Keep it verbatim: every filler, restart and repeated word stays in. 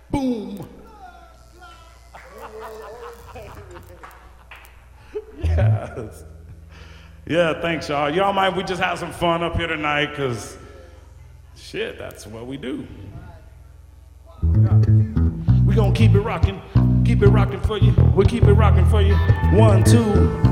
Boom. Yes. Yeah, thanks, y'all. Y'all mind we just have some fun up here tonight, because shit, that's what we do. We gonna keep it rocking, keep it rocking for you. We'll keep it rocking for you. One, two.